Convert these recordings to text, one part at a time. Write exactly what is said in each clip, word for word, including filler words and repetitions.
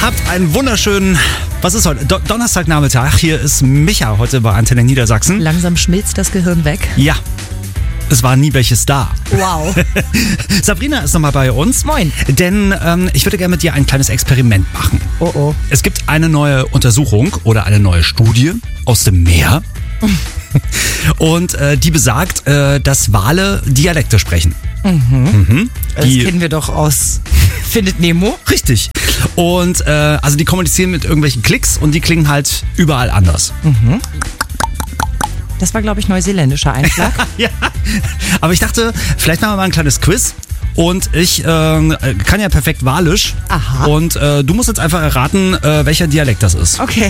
Habt einen wunderschönen, was ist heute? Do- Donnerstagnachmittag. Hier ist Micha heute bei Antenne Niedersachsen. Langsam schmilzt das Gehirn weg. Ja, es war nie welches da. Wow. Sabrina ist nochmal bei uns. Moin. Denn ähm, ich würde gerne mit dir ein kleines Experiment machen. Oh oh. Es gibt eine neue Untersuchung oder eine neue Studie aus dem Meer. Und äh, die besagt, äh, dass Wale Dialekte sprechen. Mhm. Mhm. Das Die, kennen wir doch aus Findet Nemo. richtig. Und äh, also die kommunizieren mit irgendwelchen Klicks und die klingen halt überall anders. Mhm. Das war, glaube ich, neuseeländischer Einschlag. Ja, aber ich dachte, vielleicht machen wir mal ein kleines Quiz. Und ich äh, kann ja perfekt Walisch. Aha. Und äh, du musst jetzt einfach erraten, äh, welcher Dialekt das ist. Okay.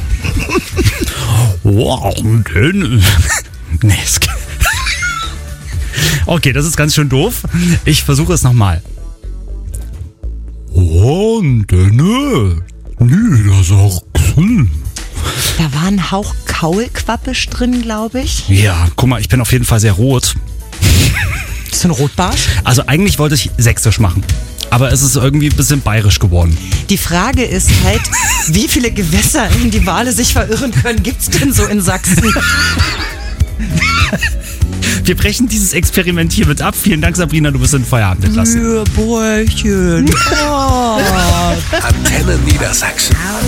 Wow, denn... Nee, es geht- Okay, das ist ganz schön doof. Ich versuche es nochmal. Oh, denn... Niedersachsen. Da war ein Hauch Kaulquappisch drin, glaube ich. Ja, guck mal, ich bin auf jeden Fall sehr rot. Ist das ein Rotbarsch? Also eigentlich wollte ich sächsisch machen. Aber es ist irgendwie ein bisschen bayerisch geworden. Die Frage ist halt, wie viele Gewässer, in die Wale sich verirren können, gibt's denn so in Sachsen? Wir brechen dieses Experiment hiermit ab. Vielen Dank, Sabrina, du bist in Feierabend entlassen. Bräuchen. Oh. Antenne Niedersachsen.